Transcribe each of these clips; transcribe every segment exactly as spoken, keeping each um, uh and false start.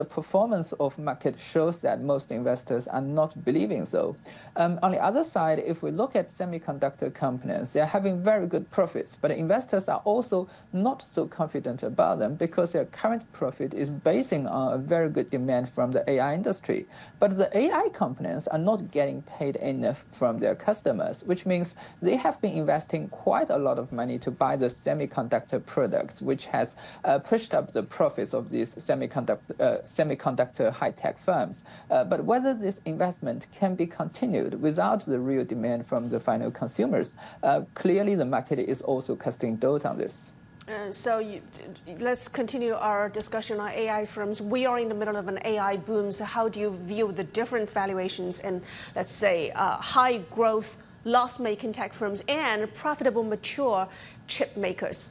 the performance of market shows that most investors are not believing so. Um, on the other side, if we look at semiconductor companies, they're having very good profits, but investors are also not so confident about them because their current profit is basing on a very good demand from the A I industry. But the A I companies are not getting paid enough from their customers, which means they have been investing quite a lot of money to buy the semiconductor products, which has uh, pushed up the profits of these semiconductor uh, semiconductor high-tech firms. Uh, but whether this investment can be continued without the real demand from the final consumers, uh, clearly the market is also casting doubt on this. Uh, so you, let's continue our discussion on A I firms. We are in the middle of an A I boom. So how do you view the different valuations in, let's say, uh, high growth, loss-making tech firms and profitable, mature chip makers?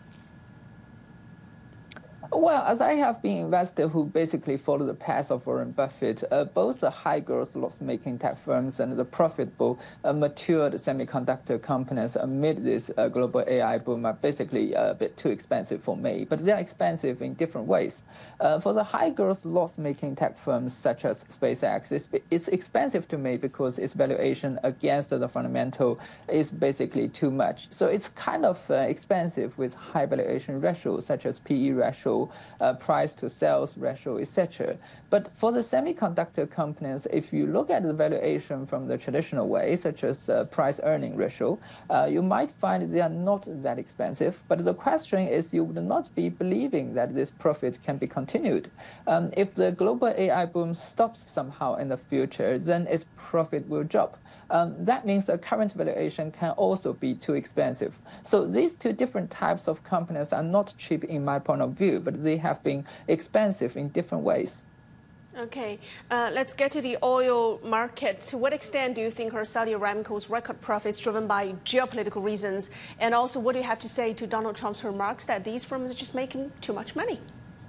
Well, as I have been an investor who basically followed the path of Warren Buffett, uh, both the high-growth loss-making tech firms and the profitable, uh, matured semiconductor companies amid this uh, global A I boom are basically a bit too expensive for me, but they're expensive in different ways. Uh, for the high-growth loss-making tech firms such as SpaceX, it's, it's expensive to me because its valuation against the fundamental is basically too much. So it's kind of uh, expensive with high valuation ratios such as P E ratio, Uh, price to sales ratio, et cetera. But for the semiconductor companies, if you look at the valuation from the traditional way, such as uh, price earning ratio, uh, you might find they are not that expensive. But the question is, you would not be believing that this profit can be continued. Um, if the global A I boom stops somehow in the future, then its profit will drop. Um, that means the current valuation can also be too expensive. So these two different types of companies are not cheap in my point of view, but they have been expensive in different ways. Okay, uh, let's get to the oil market. To what extent do you think are Saudi Aramco's record profits driven by geopolitical reasons? And also, what do you have to say to Donald Trump's remarks that these firms are just making too much money?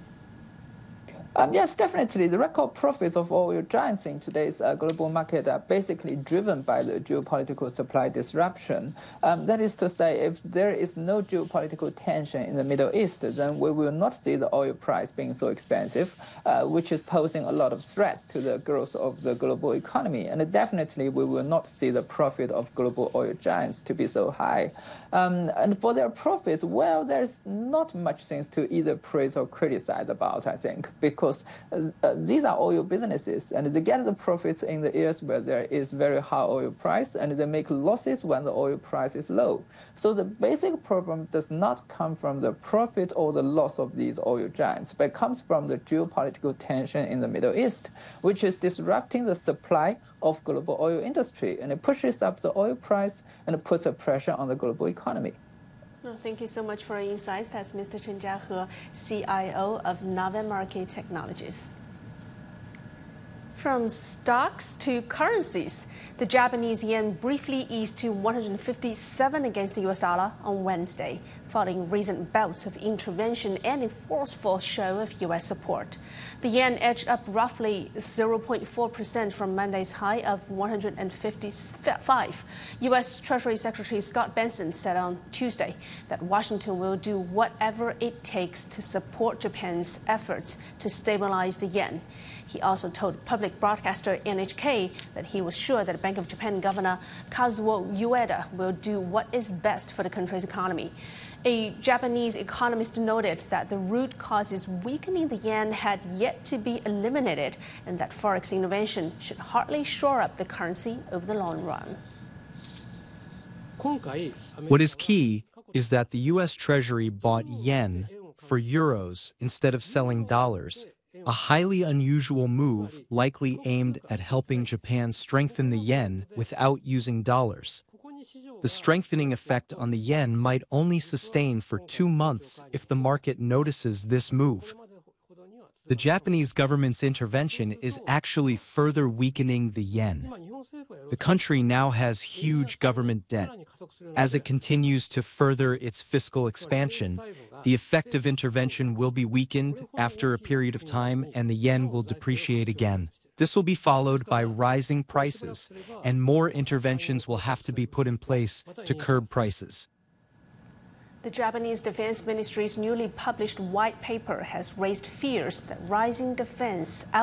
Um, yes, definitely. The record profits of oil giants in today's uh, global market are basically driven by the geopolitical supply disruption. Um, that is to say, if there is no geopolitical tension in the Middle East, then we will not see the oil price being so expensive, uh, which is posing a lot of threats to the growth of the global economy. And definitely, we will not see the profit of global oil giants to be so high. Um, and for their profits, well, there's not much things to either praise or criticize about, I think, because uh, these are oil businesses, and they get the profits in the years where there is very high oil price, and they make losses when the oil price is low. So the basic problem does not come from the profit or the loss of these oil giants, but it comes from the geopolitical tension in the Middle East, which is disrupting the supply of global oil industry, and it pushes up the oil price and it puts a pressure on the global economy. Well, thank you so much for your insights. That's Mister Chen Jiahe, C I O of Nave Market Technologies. From stocks to currencies, the Japanese yen briefly eased to one hundred fifty-seven against the U S dollar on Wednesday, following recent bouts of intervention and a forceful show of U S support. The yen edged up roughly zero point four percent from Monday's high of one hundred fifty-five. U S Treasury Secretary Scott Bessent said on Tuesday that Washington will do whatever it takes to support Japan's efforts to stabilize the yen. He also told public broadcaster N H K that he was sure that Bank of Japan Governor Kazuo Ueda will do what is best for the country's economy. A Japanese economist noted that the root causes weakening the yen had yet to be eliminated and that forex intervention should hardly shore up the currency over the long run. What is key is that the U S Treasury bought yen for euros instead of selling dollars, a highly unusual move likely aimed at helping Japan strengthen the yen without using dollars. The strengthening effect on the yen might only sustain for two months if the market notices this move. The Japanese government's intervention is actually further weakening the yen. The country now has huge government debt. As it continues to further its fiscal expansion, the effect of intervention will be weakened after a period of time and the yen will depreciate again. This will be followed by rising prices, and more interventions will have to be put in place to curb prices. The Japanese Defense Ministry's newly published white paper has raised fears that rising defense